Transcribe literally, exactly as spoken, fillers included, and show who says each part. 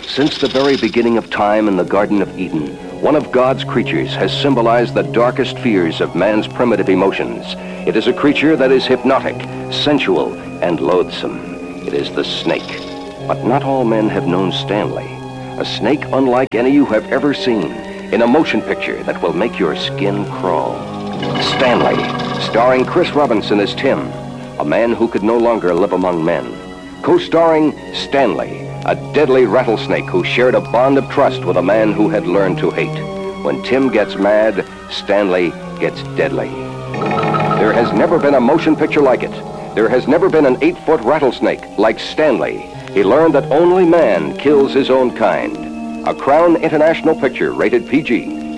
Speaker 1: Since the very beginning of time in the Garden of Eden, one of God's creatures has symbolized the darkest fears of man's primitive emotions. It is a creature that is hypnotic, sensual, and loathsome. It is the snake. But not all men have known Stanley, a snake unlike any you have ever seen, in a motion picture that will make your skin crawl. Stanley, starring Chris Robinson as Tim, a man who could no longer live among men. Co-starring Stanley, a deadly rattlesnake who shared a bond of trust with a man who had learned to hate. When Tim gets mad, Stanley gets deadly. There has never been a motion picture like it. There has never been an eight-foot rattlesnake like Stanley. He learned that only man kills his own kind. A Crown International picture rated P G.